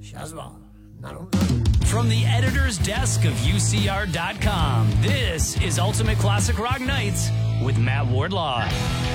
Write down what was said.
Shazma. From the editor's desk of UCR.com, this is Ultimate Classic Rock Nights with Matt Wardlaw.